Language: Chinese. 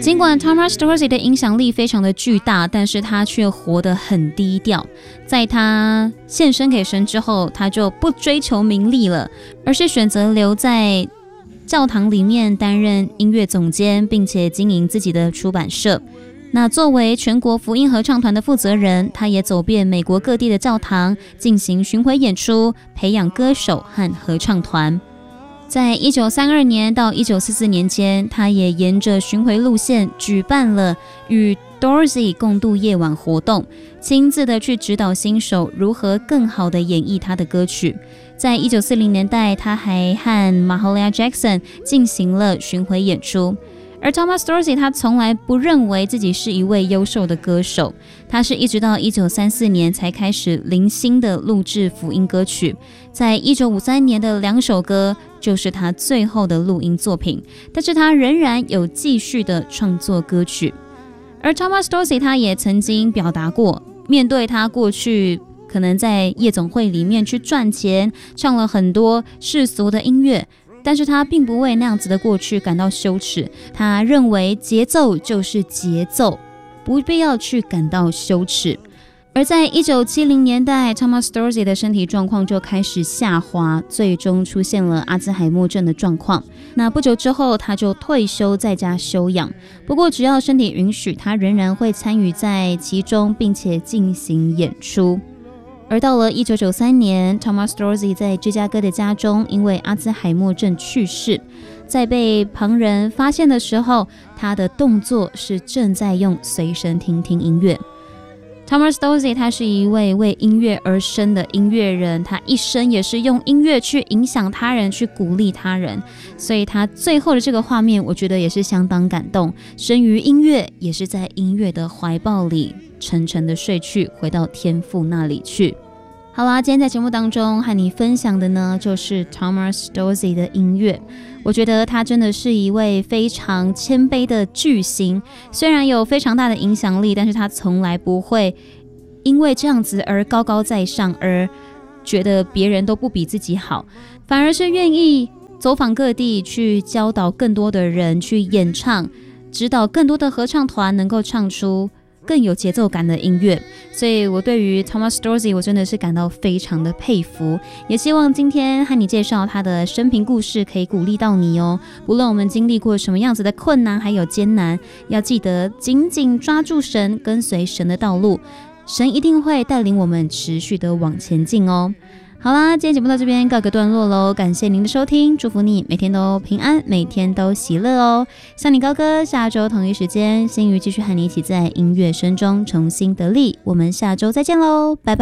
尽管 Thomas Dorsey 的影响力非常的巨大，但是他却活得很低调。在他献身给神之后，他就不追求名利了，而是选择留在教堂里面担任音乐总监，并且经营自己的出版社。那作为全国福音合唱团的负责人，他也走遍美国各地的教堂，进行巡回演出，培养歌手和合唱团。在1932年到1944年间，他也沿着巡回路线举办了与 Dorsey 共度夜晚活动，亲自的去指导新手如何更好的演绎他的歌曲。在1940年代，他还和 Mahalia Jackson 进行了巡回演出。而 Thomas Dorsey 他从来不认为自己是一位优秀的歌手，他是一直到1934年才开始零星的录制福音歌曲。在1953年的2首歌就是他最后的录音作品，但是他仍然有继续的创作歌曲。而 Thomas Dorsey 他也曾经表达过，面对他过去可能在夜总会里面去赚钱，唱了很多世俗的音乐，但是他并不为那样子的过去感到羞耻，他认为节奏就是节奏，不必要去感到羞耻。而在1970年代 Thomas Dorsey 的身体状况就开始下滑，最终出现了阿兹海默症的状况。那不久之后他就退休在家休养，不过只要身体允许，他仍然会参与在其中，并且进行演出。而到了1993年 Thomas Dorsey 在芝加哥的家中因为阿兹海默症去世。在被旁人发现的时候，他的动作是正在用随身听听音乐。Thomas Dorsey 他是一位为音乐而生的音乐人，他一生也是用音乐去影响他人，去鼓励他人，所以他最后的这个画面我觉得也是相当感动，生于音乐，也是在音乐的怀抱里沉沉的睡去，回到天父那里去。好啦，今天在节目当中和你分享的呢，就是 Thomas Dorsey 的音乐。我觉得他真的是一位非常谦卑的巨星，虽然有非常大的影响力，但是他从来不会因为这样子而高高在上，而觉得别人都不比自己好，反而是愿意走访各地，去教导更多的人，去演唱，指导更多的合唱团能够唱出更有节奏感的音乐。所以我对于 Thomas Dorsey 我真的是感到非常的佩服，也希望今天和你介绍他的生平故事可以鼓励到你哦。无论我们经历过什么样子的困难还有艰难，要记得紧紧抓住神，跟随神的道路，神一定会带领我们持续的往前进哦。好啦，今天节目到这边告个段落咯，感谢您的收听，祝福你每天都平安，每天都喜乐哦。向你高歌，下周同一时间，新宇继续和你一起在音乐声中重新得力，我们下周再见咯，拜拜。